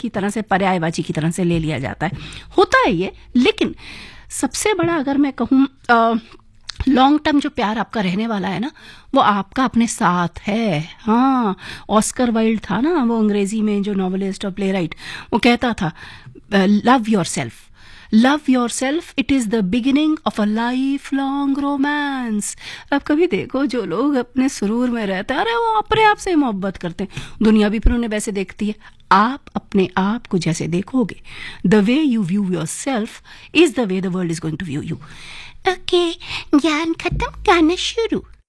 की तरह से, पर्यायवाची की तरह से ले लिया जाता है। होता है ये, लेकिन सबसे बड़ा अगर मैं कहूँ लॉन्ग टर्म जो प्यार आपका रहने वाला है ना, वो आपका अपने साथ है। हाँ, ऑस्कर वाइल्ड था ना, वो अंग्रेजी में जो नॉवेलिस्ट और प्ले राइट, वो कहता था love your self, love your self, it is the beginning of a life long romance. अब कभी देखो जो लोग अपने सुरूर में रहते हैं, अरे वो अपने आप से मोहब्बत करते हैं, दुनिया भी फिर उन्हें वैसे देखती है। आप अपने आप को जैसे देखोगे, the way you view your self is the way the world is going to view you. Okay, ज्ञान खत्म, गाना शुरू।